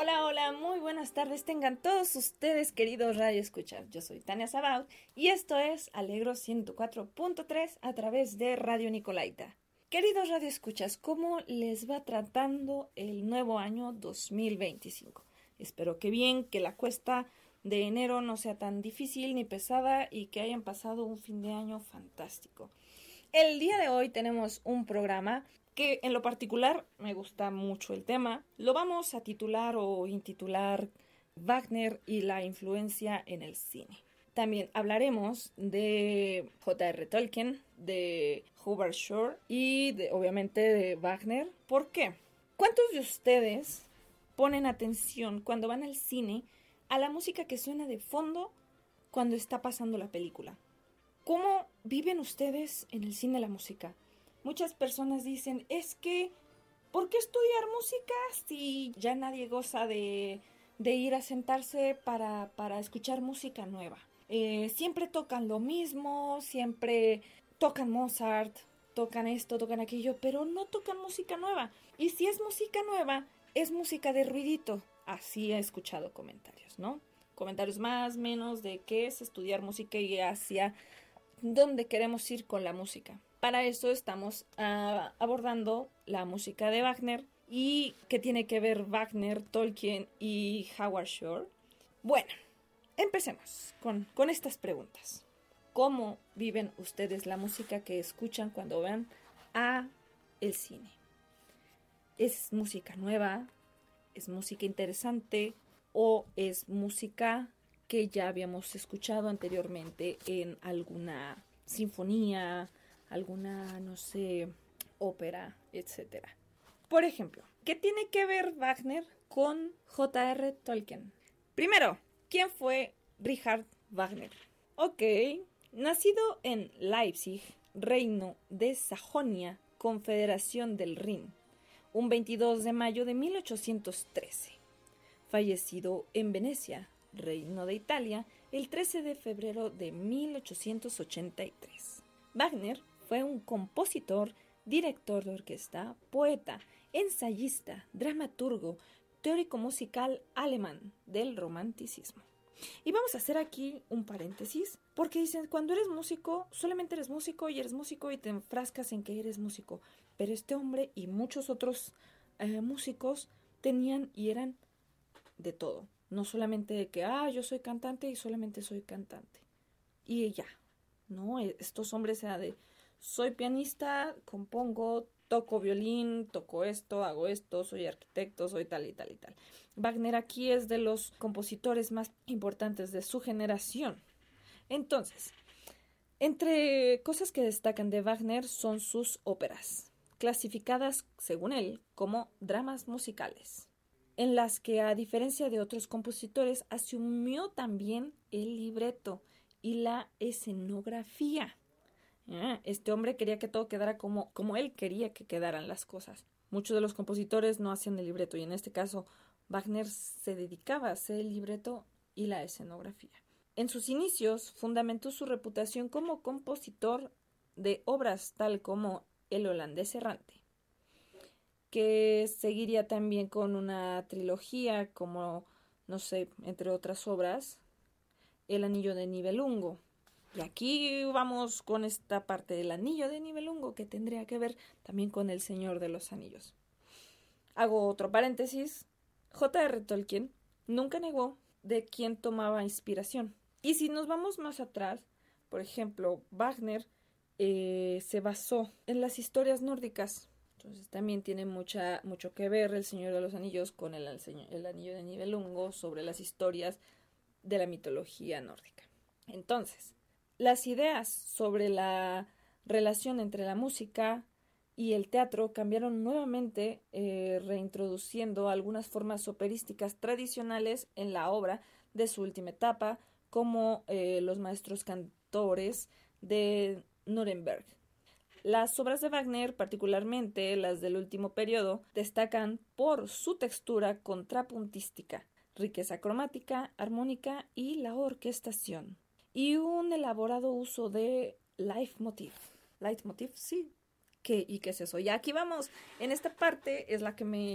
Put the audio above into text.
Hola, hola, muy buenas tardes tengan todos ustedes, queridos radioescuchas. Yo soy Tania Sabaut y esto es Alegro 104.3 a través de Radio Nicolaita. Queridos radioescuchas, ¿cómo les va tratando el nuevo año 2025? Espero que bien, que la cuesta de enero no sea tan difícil ni pesada y que hayan pasado un fin de año fantástico. El día de hoy tenemos un programa que en lo particular me gusta mucho el tema. Lo vamos a titular o intitular Wagner y la influencia en el cine. También hablaremos de J.R. Tolkien, de Howard Shore y obviamente de Wagner. ¿Por qué? ¿Cuántos de ustedes ponen atención cuando van al cine a la música que suena de fondo cuando está pasando la película? ¿Cómo viven ustedes en el cine la música? Muchas personas dicen, es que, ¿por qué estudiar música si ya nadie goza de ir a sentarse para escuchar música nueva? Siempre tocan lo mismo, siempre tocan Mozart, tocan esto, tocan aquello, pero no tocan música nueva. Y si es música nueva, es música de ruidito. Así he escuchado comentarios, ¿no? Comentarios más, menos de qué es estudiar música y hacia dónde queremos ir con la música. Para eso estamos abordando la música de Wagner y qué tiene que ver Wagner, Tolkien y Howard Shore. Bueno, empecemos con estas preguntas. ¿Cómo viven ustedes la música que escuchan cuando van a el cine? ¿Es música nueva? ¿Es música interesante? ¿O es música que ya habíamos escuchado anteriormente en alguna sinfonía, alguna, no sé, ópera, etc.? Por ejemplo, ¿qué tiene que ver Wagner con J.R. Tolkien? Primero, ¿quién fue Richard Wagner? Ok, nacido en Leipzig, Reino de Sajonia, Confederación del Rin, un 22 de mayo de 1813. Fallecido en Venecia, Reino de Italia, el 13 de febrero de 1883. Wagner fue un compositor, director de orquesta, poeta, ensayista, dramaturgo, teórico musical alemán del romanticismo. Y vamos a hacer aquí un paréntesis, porque dicen, cuando eres músico, solamente eres músico y te enfrascas en que eres músico. Pero este hombre y muchos otros músicos tenían y eran de todo. No solamente de que, yo soy cantante y solamente soy cantante. Y ya. No, estos hombres eran de, soy pianista, compongo, toco violín, toco esto, hago esto, soy arquitecto, soy tal y tal y tal. Wagner aquí es de los compositores más importantes de su generación. Entonces, entre cosas que destacan de Wagner son sus óperas, clasificadas, según él, como dramas musicales, en las que, a diferencia de otros compositores, asumió también el libreto y la escenografía. Este hombre quería que todo quedara como él quería que quedaran las cosas. Muchos de los compositores no hacían el libreto y en este caso Wagner se dedicaba a hacer el libreto y la escenografía. En sus inicios fundamentó su reputación como compositor de obras tal como El holandés errante, que seguiría también con una trilogía como, no sé, entre otras obras, El anillo de Nibelungo. Y aquí vamos con esta parte del anillo de Nibelungo que tendría que ver también con El Señor de los Anillos. Hago otro paréntesis. J.R. Tolkien nunca negó de quién tomaba inspiración. Y si nos vamos más atrás, por ejemplo, Wagner se basó en las historias nórdicas. Entonces también tiene mucho que ver El Señor de los Anillos con el anillo de Nibelungo sobre las historias de la mitología nórdica. Entonces, las ideas sobre la relación entre la música y el teatro cambiaron nuevamente, reintroduciendo algunas formas operísticas tradicionales en la obra de su última etapa, como los maestros cantores de Nuremberg. Las obras de Wagner, particularmente las del último periodo, destacan por su textura contrapuntística, riqueza cromática, armónica y la orquestación, y un elaborado uso de leitmotiv. Leitmotiv, sí. ¿Qué es eso? Y aquí vamos, en esta parte es la que me